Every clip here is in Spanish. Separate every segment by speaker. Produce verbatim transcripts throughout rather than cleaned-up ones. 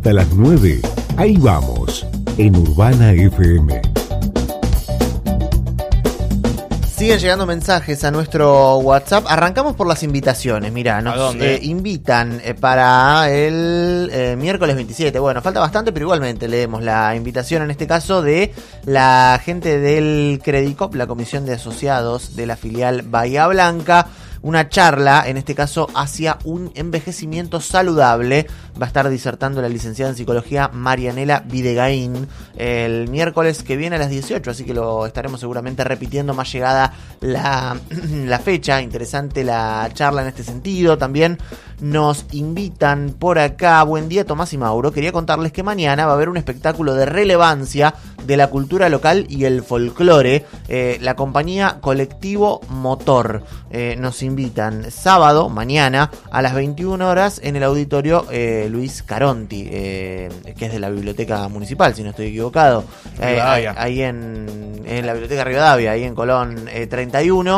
Speaker 1: Hasta las nueve, ahí vamos, en Urbana F M.
Speaker 2: Siguen llegando mensajes a nuestro WhatsApp. Arrancamos por las invitaciones. Mirá, nos eh, invitan eh, para el eh, miércoles veintisiete. Bueno, falta bastante, pero igualmente leemos la invitación, en este caso de la gente del Credicop, la Comisión de Asociados de la filial Bahía Blanca. Una charla, en este caso, hacia un envejecimiento saludable. Va a estar disertando la licenciada en psicología Marianela Videgaín el miércoles que viene a las dieciocho, así que lo estaremos seguramente repitiendo más llegada la, la fecha. Interesante la charla en este sentido. También nos invitan por acá. Buen día, Tomás y Mauro. Quería contarles que mañana va a haber un espectáculo de relevancia de la cultura local y el folclore. Eh, la compañía Colectivo Motor eh, nos invitan sábado, mañana, a las veintiuna horas en el auditorio eh, Luis Caronti, eh, que es de la Biblioteca Municipal, si no estoy equivocado. Eh, ahí, ahí en, en la Biblioteca Rivadavia, ahí en Colón eh, treinta y uno.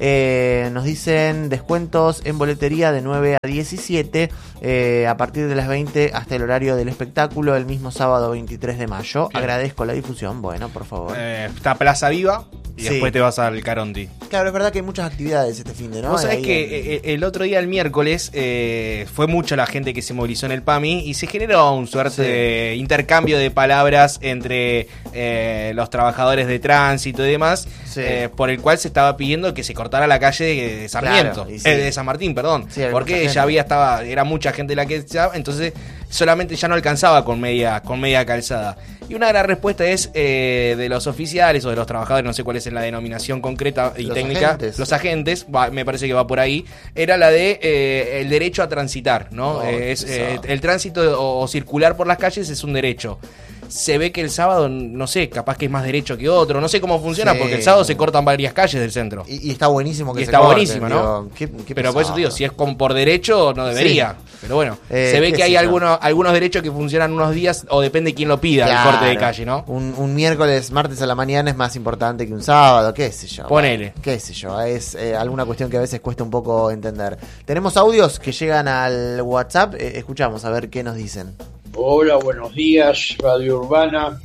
Speaker 2: Eh, nos dicen descuentos en boletería de nueve a diecisiete, eh, a partir de las veinte hasta el horario del espectáculo el mismo sábado veintitrés de mayo. Bien. Agradezco la difusión. Bueno, por favor.
Speaker 3: Eh, está Plaza Viva y sí. Después te vas al Caronti.
Speaker 2: Claro, es verdad que hay muchas actividades este fin de, ¿no?
Speaker 3: Vos sabés que
Speaker 2: en...
Speaker 3: el otro día, el miércoles, eh, fue mucha la gente que se movilizó en el P A M I y se generó un suerte sí. de intercambio de palabras entre eh, los trabajadores de tránsito y demás, sí. eh, por el cual se estaba pidiendo que se cortara la calle de Sarmiento, claro, sí. eh, de San Martín, perdón, sí, porque ya había estaba era mucha gente la que estaba, entonces solamente ya no alcanzaba con media con media calzada. Y una gran respuesta es eh, de los oficiales o de los trabajadores, no sé cuál es la denominación concreta y los técnica, agentes. los agentes, va, me parece que va por ahí, era la de eh, el derecho a transitar, ¿no? Oh, eh, es, eh, el tránsito o, o circular por las calles es un derecho. Se ve que el sábado, no sé, capaz que es más derecho que otro, no sé cómo funciona, sí. porque el sábado se cortan varias calles del centro.
Speaker 2: Y, y está buenísimo que
Speaker 3: y
Speaker 2: se
Speaker 3: está
Speaker 2: corten,
Speaker 3: buenísimo, ¿no?
Speaker 2: Qué, qué
Speaker 3: pero por eso te digo, si es con por derecho, no debería. Sí. Pero bueno, eh, se ve que hay algunos, algunos derechos que funcionan unos días, o depende de quién lo pida, claro. el corte de calle, ¿no?
Speaker 2: Un, un miércoles, martes a la mañana es más importante que un sábado, qué sé yo.
Speaker 3: Ponele.
Speaker 2: Bueno, qué sé yo, es eh, alguna cuestión que a veces cuesta un poco entender. Tenemos audios que llegan al WhatsApp, eh, escuchamos a ver qué nos dicen.
Speaker 4: Hola, buenos días, Radio Urbana.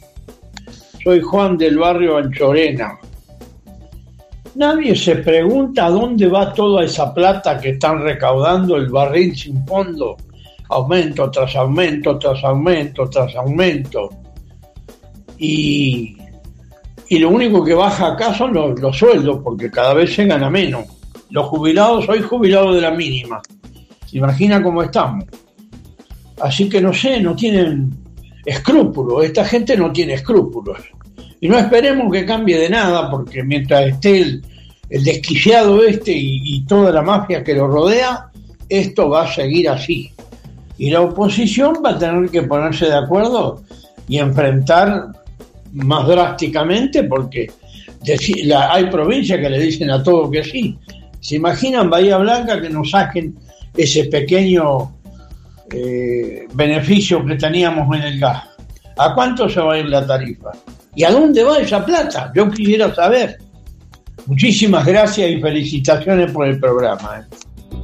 Speaker 4: Soy Juan del barrio Anchorena. Nadie se pregunta a dónde va toda esa plata que están recaudando el barril sin fondo. Aumento tras aumento, tras aumento, tras aumento. Y, y lo único que baja acá son los, los sueldos, porque cada vez se gana menos. Los jubilados, soy jubilado de la mínima. ¿Se imagina cómo estamos? Así que no sé, no tienen escrúpulos. Esta gente no tiene escrúpulos. Y no esperemos que cambie de nada, porque mientras esté el, el desquiciado este y, y toda la mafia que lo rodea, esto va a seguir así. Y la oposición va a tener que ponerse de acuerdo y enfrentar más drásticamente, porque deci- la, hay provincias que le dicen a todo que sí. ¿Se imaginan Bahía Blanca que nos saquen ese pequeño eh, beneficio que teníamos en el gas? ¿A cuánto se va a ir la tarifa? ¿Y a dónde va esa plata? Yo quisiera saber. Muchísimas gracias y felicitaciones por el programa. ¿eh?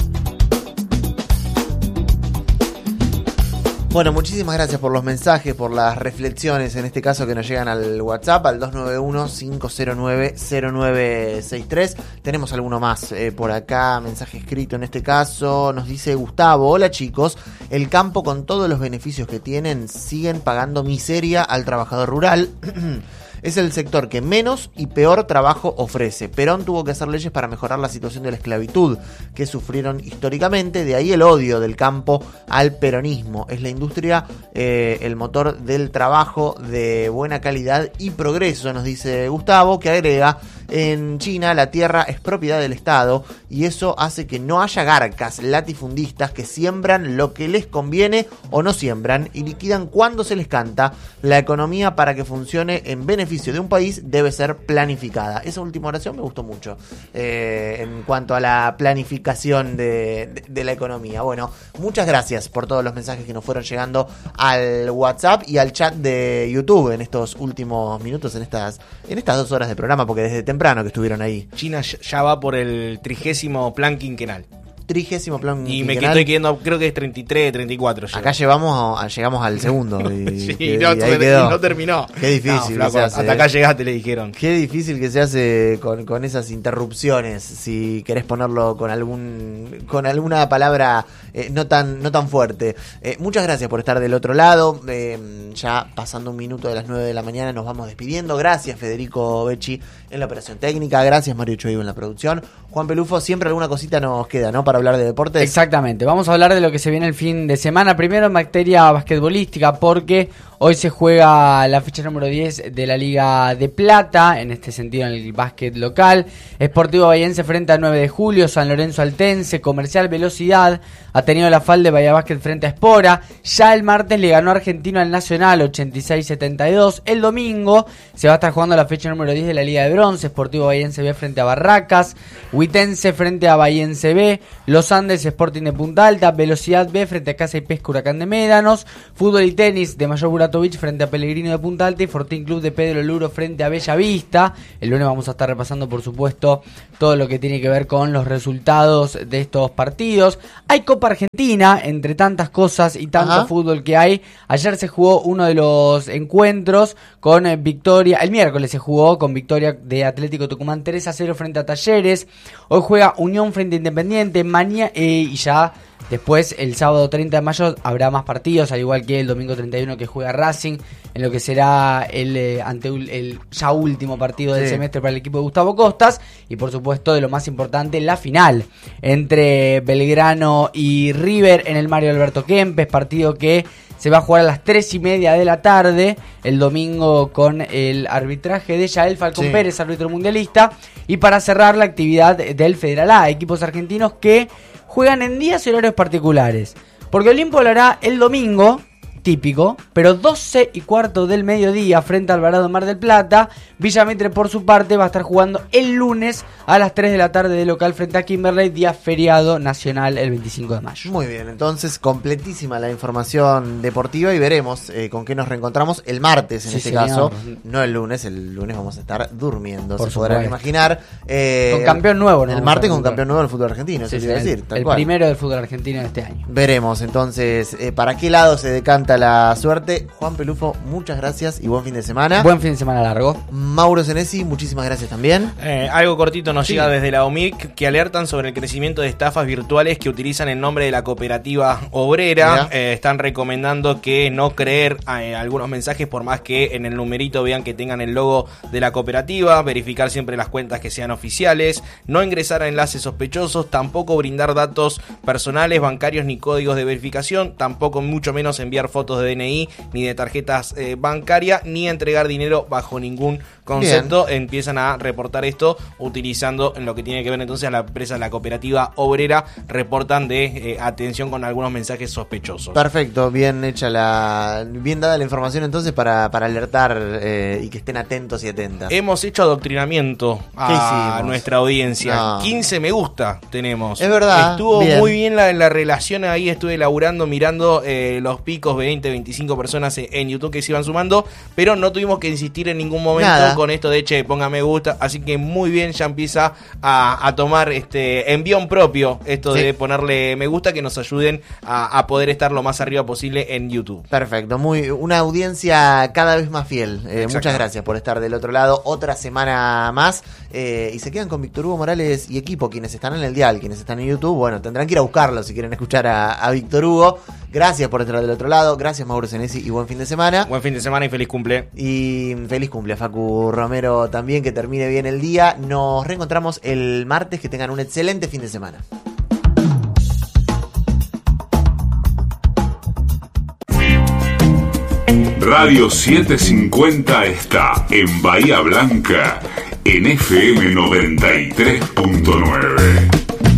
Speaker 2: Bueno, muchísimas gracias por los mensajes, por las reflexiones, en este caso que nos llegan al WhatsApp, al dos nueve uno, cinco cero nueve, cero nueve seis tres. Tenemos alguno más eh, por acá, mensaje escrito en este caso, nos dice Gustavo: hola chicos, el campo con todos los beneficios que tienen siguen pagando miseria al trabajador rural. Es el sector que menos y peor trabajo ofrece. Perón tuvo que hacer leyes para mejorar la situación de la esclavitud que sufrieron históricamente, de ahí el odio del campo al peronismo. Es la industria eh, el motor del trabajo de buena calidad y progreso, nos dice Gustavo, que agrega: en China la tierra es propiedad del Estado y eso hace que no haya garcas latifundistas que siembran lo que les conviene o no siembran y liquidan cuando se les canta. La economía, para que funcione en beneficio de un país, debe ser planificada. Esa última oración me gustó mucho eh, en cuanto a la planificación de, de, de la economía. Bueno, muchas gracias por todos los mensajes que nos fueron llegando al WhatsApp y al chat de YouTube en estos últimos minutos, en estas, en estas dos horas de programa, porque desde temprano que estuvieron ahí.
Speaker 3: China ya va por el trigésimo plan quinquenal.
Speaker 2: trigésimo plan
Speaker 3: Y me estoy quedando, creo que es treinta y tres, treinta y cuatro.
Speaker 2: Acá llevamos a, llegamos al segundo. Y,
Speaker 3: sí,
Speaker 2: que,
Speaker 3: no,
Speaker 2: y ahí quedó.
Speaker 3: no terminó.
Speaker 2: Qué difícil.
Speaker 3: No, flaco,
Speaker 2: que se hace,
Speaker 3: hasta acá llegaste, le dijeron.
Speaker 2: Qué difícil que se hace con, con esas interrupciones. Si querés ponerlo con algún con alguna palabra eh, no tan no tan fuerte. Eh, muchas gracias por estar del otro lado. Eh, ya pasando un minuto de las nueve de la mañana nos vamos despidiendo. Gracias Federico Becci en la operación técnica. Gracias Mario Choivo en la producción. Juan Pelufo, siempre alguna cosita nos queda, ¿no? Para hablar de deportes.
Speaker 5: Exactamente. Vamos a hablar de lo que se viene el fin de semana. Primero en materia basquetbolística, porque hoy se juega la fecha número diez de la Liga de Plata, en este sentido en el básquet local. Sportivo Bahiense frente a nueve de julio, San Lorenzo Altense, Comercial Velocidad, Ateneo La Falde, Bahía Básquet frente a Espora. Ya el martes le ganó Argentino al Nacional ochenta y seis setenta y dos. El domingo se va a estar jugando la fecha número diez de la Liga de Bronce, Sportivo Bahiense B frente a Barracas, Huitense frente a Bahiense B, Los Andes Sporting de Punta Alta, Velocidad B frente a Casa y Pesca Huracán de Médanos, Fútbol y Tenis de Mayor Buratovich frente a Pellegrino de Punta Alta y Fortín Club de Pedro Luro frente a Bella Vista. El lunes vamos a estar repasando, por supuesto, todo lo que tiene que ver con los resultados de estos partidos. Hay Copa Argentina, entre tantas cosas y tanto Ajá. fútbol que hay. Ayer se jugó uno de los encuentros con eh, victoria, el miércoles se jugó con victoria de Atlético Tucumán tres a cero frente a Talleres. Hoy juega Unión frente a Independiente, mañana eh, y ya después el sábado treinta de mayo habrá más partidos, al igual que el domingo treinta y uno que juega Racing, en lo que será el, eh, ante el ya último partido del sí. semestre para el equipo de Gustavo Costas. Y por supuesto, de lo más importante, la final entre Belgrano y River en el Mario Alberto Kempes, partido que se va a jugar a las tres y media de la tarde el domingo con el arbitraje de Yael Falcón sí. Pérez, árbitro mundialista. Y para cerrar la actividad del Federal A, equipos argentinos que juegan en días y horarios particulares. Porque Olimpo lo hará el domingo, típico, pero doce y cuarto del mediodía frente a Alvarado Mar del Plata. Villa Mitre, por su parte, va a estar jugando el lunes a las tres de la tarde de local frente a Kimberley, día feriado nacional el veinticinco de mayo.
Speaker 2: Muy bien, entonces completísima la información deportiva y veremos eh, con qué nos reencontramos el martes en sí, este señor. caso, no el lunes. El lunes vamos a estar durmiendo, por se supuesto. Podrán imaginar. Eh,
Speaker 5: con campeón nuevo, ¿no?
Speaker 2: El martes con campeón nuevo del fútbol argentino,
Speaker 5: sí,
Speaker 2: eso
Speaker 5: sí,
Speaker 2: quiere
Speaker 5: el,
Speaker 2: decir. Tal
Speaker 5: el
Speaker 2: cual.
Speaker 5: primero del fútbol argentino de este año.
Speaker 2: Veremos entonces eh, para qué lado se decanta la suerte. Juan Pelufo, muchas gracias y buen fin de semana.
Speaker 5: Buen fin de semana largo.
Speaker 2: Mauro Senesi, muchísimas gracias también.
Speaker 3: Eh, algo cortito nos sí. llega desde la O M I C, que alertan sobre el crecimiento de estafas virtuales que utilizan el nombre de la cooperativa obrera. Eh, están recomendando que no creer eh, algunos mensajes, por más que en el numerito vean que tengan el logo de la cooperativa, verificar siempre las cuentas que sean oficiales, no ingresar a enlaces sospechosos, tampoco brindar datos personales, bancarios ni códigos de verificación, tampoco mucho menos enviar fotos de D N I ni de tarjetas eh, bancarias, ni entregar dinero bajo ningún concepto. Bien. Empiezan a reportar esto utilizando en lo que tiene que ver entonces a la empresa, la cooperativa obrera, reportan de eh, atención con algunos mensajes sospechosos.
Speaker 2: Perfecto, bien hecha la, bien dada la información entonces para, para alertar eh, y que estén atentos y atentas.
Speaker 3: Hemos hecho adoctrinamiento a nuestra audiencia. No. quince me gusta tenemos.
Speaker 2: Es verdad.
Speaker 3: Estuvo bien. muy bien la, la relación ahí, estuve laburando, mirando eh, los picos, veinte, veinticinco personas en YouTube que se iban sumando, pero no tuvimos que insistir en ningún momento Nada. con esto de che, ponga me gusta, así que muy bien, ya empieza a, a tomar este envión propio esto sí. de ponerle me gusta, que nos ayuden a, a poder estar lo más arriba posible en YouTube.
Speaker 2: Perfecto, muy una audiencia cada vez más fiel. Eh, muchas gracias por estar del otro lado, otra semana más, eh, y se quedan con Víctor Hugo Morales y equipo, quienes están en el dial, quienes están en YouTube, bueno, tendrán que ir a buscarlo si quieren escuchar a, a Víctor Hugo. Gracias por estar del otro lado, gracias Mauro Senesi y buen fin de semana.
Speaker 3: Buen fin de semana y feliz cumple.
Speaker 2: Y feliz cumple a Facu Romero también, que termine bien el día. Nos reencontramos el martes, que tengan un excelente fin de semana.
Speaker 1: Radio setecientos cincuenta está en Bahía Blanca en F M noventa y tres punto nueve.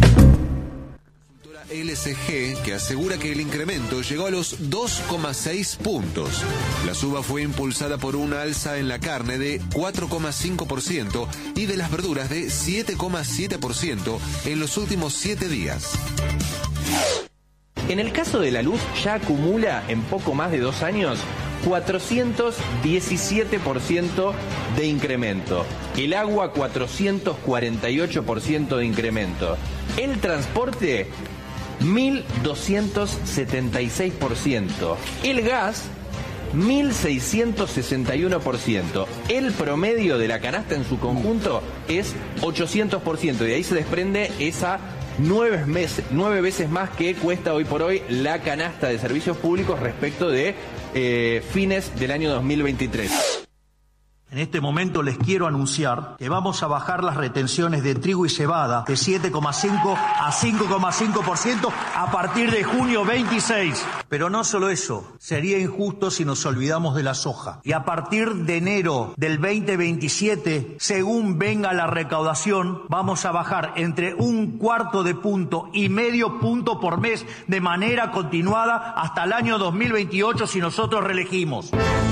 Speaker 6: L S G, que asegura que el incremento llegó a los dos coma seis puntos. La suba fue impulsada por una alza en la carne de cuatro coma cinco por ciento y de las verduras de siete coma siete por ciento en los últimos siete días.
Speaker 7: En el caso de la luz, ya acumula en poco más de dos años cuatrocientos diecisiete por ciento de incremento. El agua, cuatrocientos cuarenta y ocho por ciento de incremento. El transporte, mil doscientos setenta y seis por ciento. El gas, mil seiscientos sesenta y uno por ciento. El promedio de la canasta en su conjunto es ochocientos por ciento. Y de ahí se desprende esa nueve, meses, nueve veces más que cuesta hoy por hoy la canasta de servicios públicos respecto de eh, fines del año dos mil veintitrés.
Speaker 8: En este momento les quiero anunciar que vamos a bajar las retenciones de trigo y cebada de siete coma cinco a cinco coma cinco por ciento a partir de junio veintiséis. Pero no solo eso, sería injusto si nos olvidamos de la soja. Y a partir de enero del veinte veintisiete, según venga la recaudación, vamos a bajar entre un cuarto de punto y medio punto por mes de manera continuada hasta el año dos mil veintiocho si nosotros reelegimos.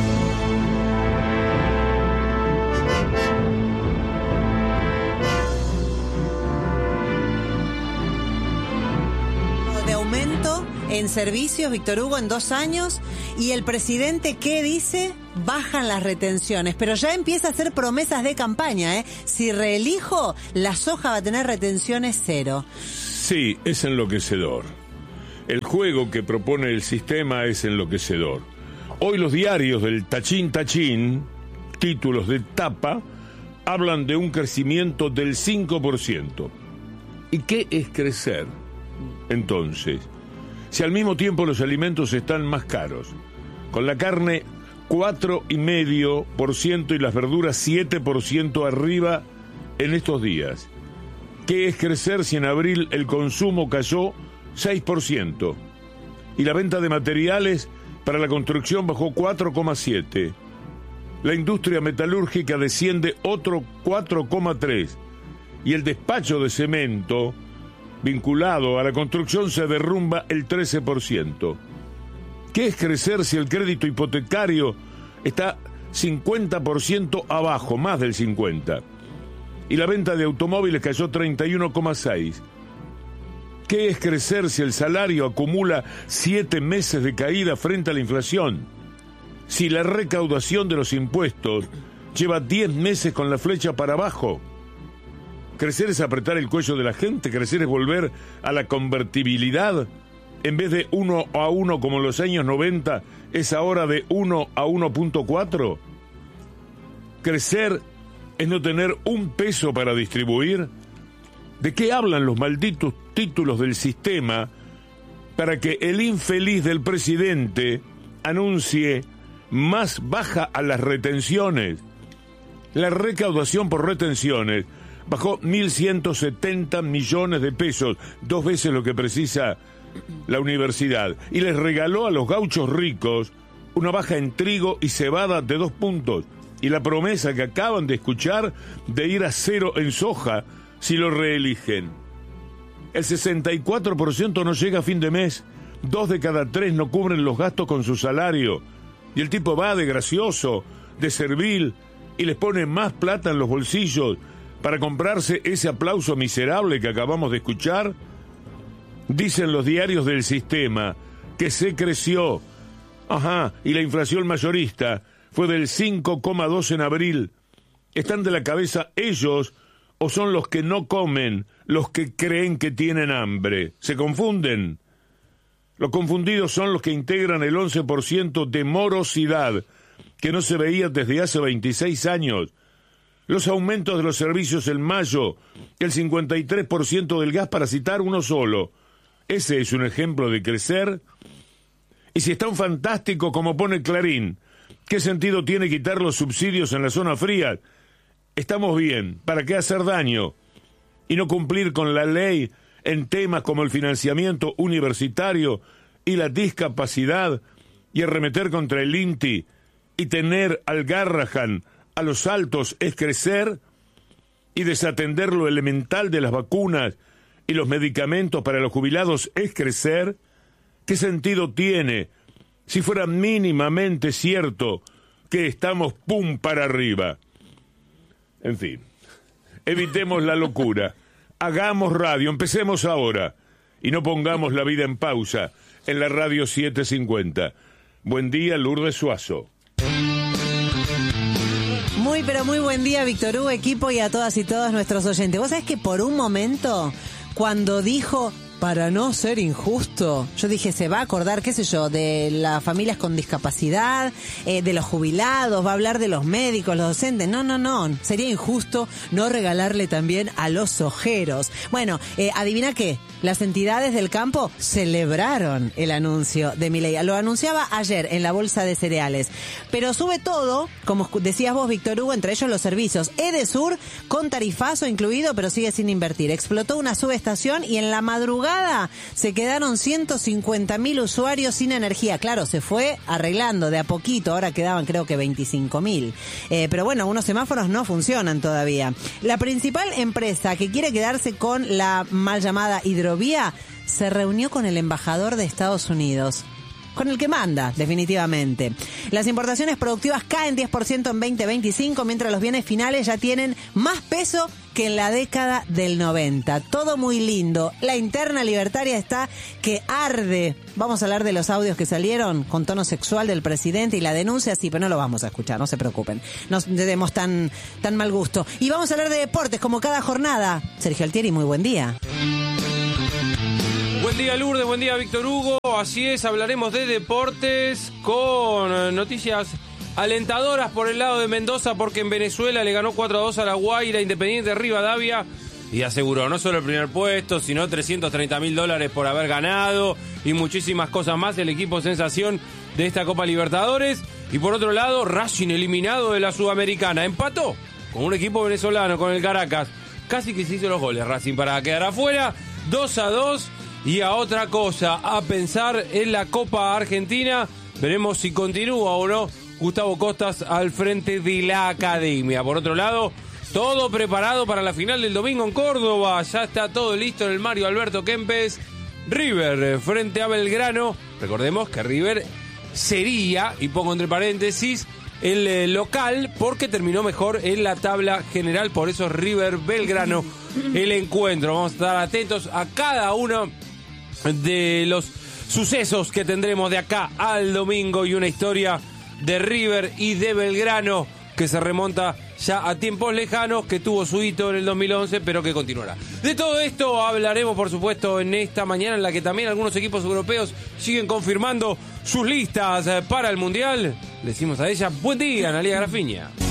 Speaker 9: En servicios, Víctor Hugo, en dos años, y el presidente, ¿qué dice? Bajan las retenciones, pero ya empieza a hacer promesas de campaña, ¿eh? Si reelijo, la soja va a tener retenciones cero.
Speaker 10: Sí, es enloquecedor. El juego que propone el sistema es enloquecedor. Hoy los diarios del tachín tachín, títulos de tapa, hablan de un crecimiento del cinco por ciento. ¿Y qué es crecer? Entonces, si al mismo tiempo los alimentos están más caros, con la carne cuatro coma cinco por ciento y las verduras siete por ciento arriba en estos días, ¿qué es crecer si en abril el consumo cayó seis por ciento y la venta de materiales para la construcción bajó cuatro coma siete por ciento? La industria metalúrgica desciende otro cuatro coma tres por ciento y el despacho de cemento vinculado a la construcción se derrumba el trece por ciento. ¿Qué es crecer si el crédito hipotecario está cincuenta por ciento abajo, más del cincuenta por ciento? Y la venta de automóviles cayó treinta y uno coma seis por ciento. ¿Qué es crecer si el salario acumula siete meses de caída frente a la inflación? Si la recaudación de los impuestos lleva diez meses con la flecha para abajo. Crecer es apretar el cuello de la gente, crecer es volver a la convertibilidad. En vez de uno a uno como en los años noventa, es ahora de uno a uno punto cuatro. Crecer es no tener un peso para distribuir. ¿De qué hablan los malditos títulos del sistema para que el infeliz del presidente anuncie más baja a las retenciones? La recaudación por retenciones bajó mil ciento setenta millones de pesos, dos veces lo que precisa la universidad, y les regaló a los gauchos ricos una baja en trigo y cebada de dos puntos, y la promesa que acaban de escuchar de ir a cero en soja si lo reeligen. El sesenta y cuatro por ciento no llega a fin de mes, dos de cada tres no cubren los gastos con su salario, y el tipo va de gracioso, de servil, y les pone más plata en los bolsillos para comprarse ese aplauso miserable que acabamos de escuchar. Dicen los diarios del sistema que se creció. Ajá, y la inflación mayorista fue del cinco coma dos en abril. ¿Están de la cabeza ellos o son los que no comen, los que creen que tienen hambre? ¿Se confunden? Los confundidos son los que integran el once por ciento de morosidad que no se veía desde hace veintiséis años. Los aumentos de los servicios en mayo, el cincuenta y tres por ciento del gas, para citar uno solo. ¿Ese es un ejemplo de crecer? Y si es tan fantástico como pone Clarín, ¿qué sentido tiene quitar los subsidios en la zona fría? Estamos bien, ¿para qué hacer daño? Y no cumplir con la ley en temas como el financiamiento universitario y la discapacidad, y arremeter contra el INTI y tener al Garrahan a los altos es crecer, y desatender lo elemental de las vacunas y los medicamentos para los jubilados es crecer. ¿Qué sentido tiene si fuera mínimamente cierto que estamos pum para arriba? En fin, evitemos la locura, hagamos radio, empecemos ahora y no pongamos la vida en pausa en la radio setecientos cincuenta. Buen día, Lourdes Suazo.
Speaker 9: Muy, pero muy buen día, Víctor Hugo, equipo, y a todas y todos nuestros oyentes. Vos sabés que por un momento, cuando dijo... para no ser injusto, yo dije, se va a acordar, qué sé yo, de las familias con discapacidad, eh, de los jubilados, va a hablar de los médicos, los docentes. No, no, no, sería injusto no regalarle también a los ojeros. Bueno, eh, ¿adivina qué? Las entidades del campo celebraron el anuncio de Milei. Lo anunciaba ayer en la bolsa de cereales. Pero sube todo, como decías vos, Víctor Hugo, entre ellos los servicios. Edesur, con tarifazo incluido, pero sigue sin invertir. Explotó una subestación y en la madrugada se quedaron ciento cincuenta mil usuarios sin energía. Claro, se fue arreglando de a poquito. Ahora quedaban creo que veinticinco mil. Eh, pero bueno, unos semáforos no funcionan todavía. La principal empresa que quiere quedarse con la mal llamada hidrovía se reunió con el embajador de Estados Unidos, con el que manda, definitivamente. Las importaciones productivas caen diez por ciento en veinte veinticinco, mientras los bienes finales ya tienen más peso que en la década del noventa. Todo muy lindo. La interna libertaria está que arde. Vamos a hablar de los audios que salieron con tono sexual del presidente y la denuncia, sí, pero no lo vamos a escuchar, no se preocupen. No demos tan, tan mal gusto. Y vamos a hablar de deportes como cada jornada. Sergio Altieri, muy buen día.
Speaker 11: Buen día, Lourdes, buen día, Víctor Hugo. Así es, hablaremos de deportes con noticias alentadoras por el lado de Mendoza, porque en Venezuela le ganó cuatro a dos a la Guaira Independiente de Rivadavia y aseguró no solo el primer puesto, sino trescientos treinta mil dólares por haber ganado y muchísimas cosas más. El equipo sensación de esta Copa Libertadores. Y por otro lado, Racing eliminado de la Sudamericana. Empató con un equipo venezolano, con el Caracas. Casi que se hizo los goles Racing para quedar afuera. dos a dos. Y a otra cosa, a pensar en la Copa Argentina. Veremos si continúa o no Gustavo Costas al frente de la academia. Por otro lado, todo preparado para la final del domingo en Córdoba. Ya está todo listo en el Mario Alberto Kempes. River frente a Belgrano. Recordemos que River sería, y pongo entre paréntesis, el eh, local, porque terminó mejor en la tabla general. Por eso River Belgrano el encuentro. Vamos a estar atentos a cada uno de los sucesos que tendremos de acá al domingo, y una historia de River y de Belgrano que se remonta ya a tiempos lejanos, que tuvo su hito en el dos mil once, pero que continuará. De todo esto hablaremos, por supuesto, en esta mañana, en la que también algunos equipos europeos siguen confirmando sus listas para el Mundial. Le decimos a ella, buen día, Analia Grafiña.